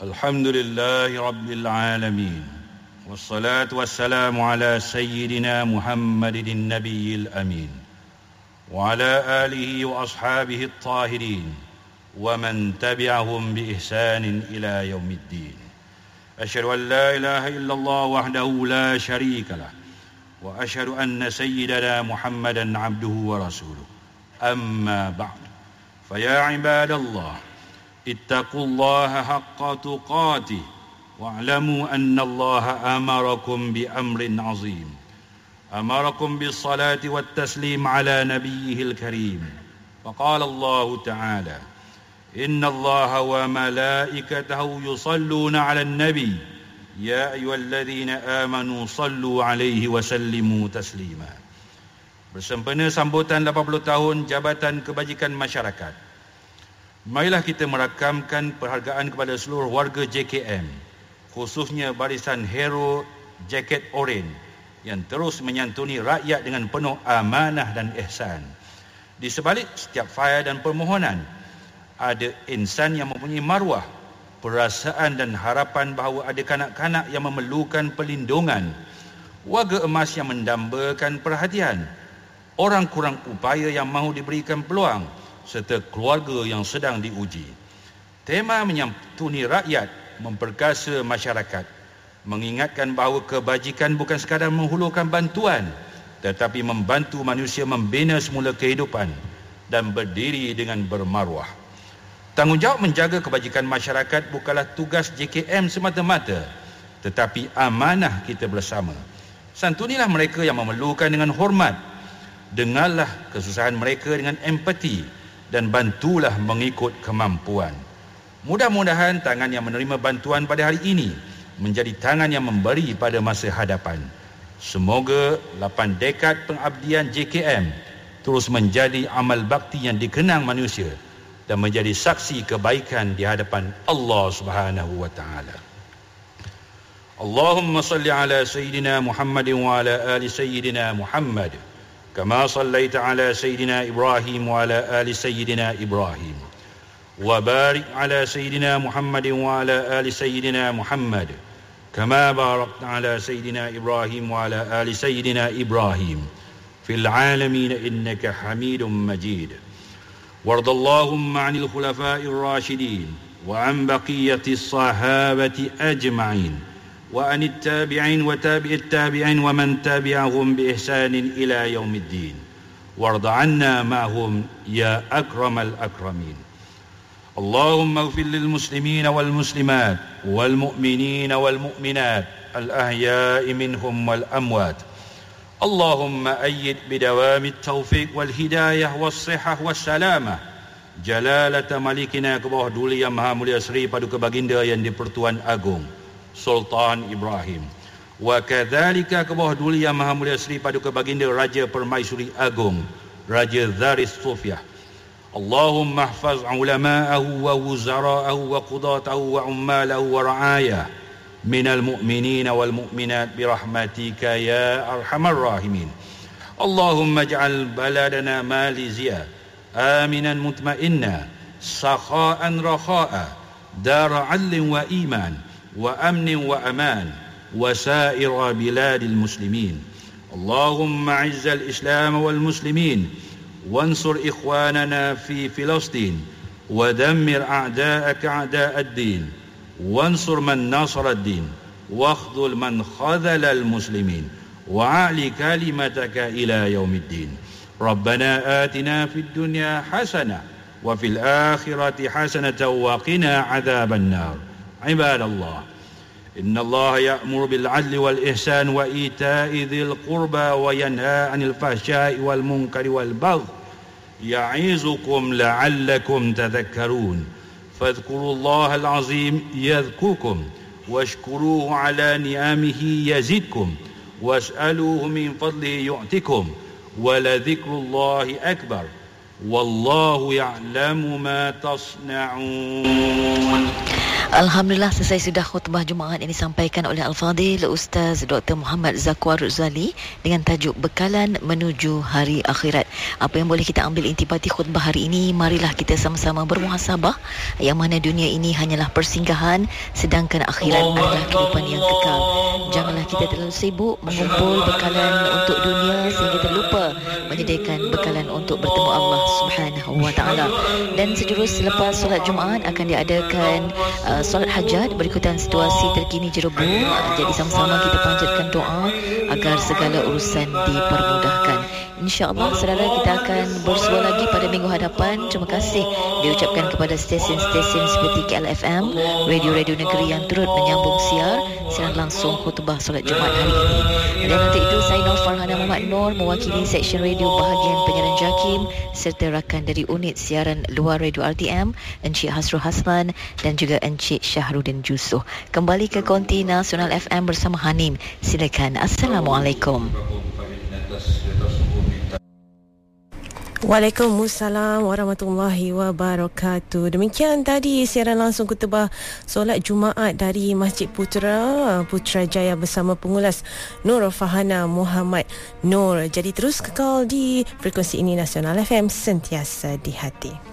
Alhamdulillahi Rabbil Alamin. Wassalatu wassalamu ala Sayyidina Muhammadin Nabiyil Amin. Wa ala alihi wa ashabihi at-tahirin. Wa man tabi'ahum bi ihsanin ila yaumiddin. Asyhadu an la ilaha illallah wahdahu la syarika lah. Wa asyhadu anna Sayyidana Muhammadan abduhu wa rasuluh. Amma ba'd. Faya ibadallah. اتقوا الله حق تقاته واعلموا أن الله أمركم بأمر عظيم أمركم بالصلاة والتسليم على نبيه الكريم وقال الله تعالى إن الله وملائكته يصلون على النبي يا أيها الذين آمنوا صلوا عليه وسلموا تسليما. Bersempena sambutan 80 tahun Jabatan Kebajikan Masyarakat, marilah kita merakamkan perhargaan kepada seluruh warga JKM, khususnya barisan hero jaket oranye yang terus menyantuni rakyat dengan penuh amanah dan ihsan. Di sebalik setiap fail dan permohonan, ada insan yang mempunyai maruah, perasaan dan harapan bahawa ada kanak-kanak yang memerlukan perlindungan, warga emas yang mendambakan perhatian, orang kurang upaya yang mahu diberikan peluang, serta keluarga yang sedang diuji. Tema menyantuni rakyat, memperkasa masyarakat, mengingatkan bahawa kebajikan bukan sekadar menghulurkan bantuan, tetapi membantu manusia membina semula kehidupan dan berdiri dengan bermaruah. Tanggungjawab menjaga kebajikan masyarakat bukanlah tugas JKM semata-mata, tetapi amanah kita bersama. Santunilah mereka yang memerlukan dengan hormat, dengarlah kesusahan mereka dengan empati, dan bantulah mengikut kemampuan. Mudah-mudahan tangan yang menerima bantuan pada hari ini menjadi tangan yang memberi pada masa hadapan. Semoga 8 dekad pengabdian JKM terus menjadi amal bakti yang dikenang manusia dan menjadi saksi kebaikan di hadapan Allah Subhanahu wa taala. Allahumma salli ala Sayyidina Muhammadin wa ala ali Sayyidina Muhammad كما صليت على سيدنا إبراهيم وعلى آل سيدنا إبراهيم وبارك على سيدنا محمد وعلى آل سيدنا محمد كما باركت على سيدنا إبراهيم وعلى آل سيدنا إبراهيم في العالمين إنك حميد مجيد. وارض اللهم عن الخلفاء الراشدين وعن بقية الصحابة أجمعين وعن التابعين وتابع التابعين ومن تبعهم بإحسان إلى يوم الدين وارض عنا معهم يا أكرم الأكرمين. اللهم اغفر للمسلمين والمسلمات والمؤمنين والمؤمنات الأحياء منهم والأموات. اللهم أيد بدوام التوفيق والهداية والصحة والسلامة جلالة ملكنا Kebawah Duli Yang Maha Mulia Seri Paduka Baginda Yang di-Pertuan Agong Sultan Ibrahim, wa kadzalika Kebawah Duli Yang Maha Mulia Seri Paduka Baginda Raja Permaisuri Agong Raja Zaris Sufyah. Allahumma ihfaz ulama'ahu wa wuzara'ahu wa qudatahu wa ummalahu wa ra'ayah minal mu'minina wal mu'minat birahmatika ya arhamar rahimin. Allahumma ij'al baladana Malaysia aminan mutma'inna sakha'an rakha'a dara 'adlin wa iman وأمن وأمان وسائر بلاد المسلمين. اللهم أعز الإسلام والمسلمين وانصر إخواننا في فلسطين ودمر أعداءك أعداء الدين وانصر من نصر الدين واخذل من خذل المسلمين وأعلِ كلمتك إلى يوم الدين. ربنا آتنا في الدنيا حسنة وفي الآخرة حسنة وقنا عذاب النار. عباد الله إن الله يأمر بالعدل والإحسان وإيتاء ذي القربى وينهى عن الفحشاء والمنكر والبغي يعظكم لعلكم تذكرون فاذكروا الله العظيم يذكركم واشكروه على نعمه يزدكم واسألوه من فضله يعطكم ولذكر الله أكبر والله يعلم ما تصنعون. Alhamdulillah, selesai sudah khutbah Jumaat yang disampaikan oleh Al-Fadhil Ustaz Dr. Muhammad Zakwar Zali dengan tajuk Bekalan Menuju Hari Akhirat. Apa yang boleh kita ambil intipati khutbah hari ini? Marilah kita sama-sama bermuhasabah yang mana dunia ini hanyalah persinggahan sedangkan akhirat adalah kehidupan yang kekal. Janganlah kita terlalu sibuk mengumpul bekalan untuk dunia sehingga terlupa menyediakan bekalan untuk bertemu Allah Subhanahu wa taala. Dan sejurus selepas solat Jumaat akan diadakan solat hajat berikutan situasi terkini Jerebu. Jadi sama-sama kita panjatkan doa agar segala urusan dipermudahkan. InsyaAllah saudara, kita akan bersua lagi pada minggu hadapan. Terima kasih diucapkan kepada stesen-stesen seperti KLFM, radio-radio negeri yang turut menyambung siaran langsung khutbah solat Jumaat hari ini. Dan untuk itu saya Nur Farhana Muhammad Nur mewakili Seksyen Radio bahagian penyiaran JAKIM serta rakan dari unit siaran luar Radio RTM, Encik Hasrul Hasman dan juga Encik Syahrudin Jusuh. Kembali ke Konti Nasional FM bersama Hanim. Silakan. Assalamualaikum. Waalaikumsalam warahmatullahi wabarakatuh. Demikian tadi siaran langsung khutbah solat Jumaat dari Masjid Putrajaya bersama pengulas Nur Farhana Muhammad Nur. Jadi terus kekal di frekuensi ini Nasional FM, sentiasa di hati.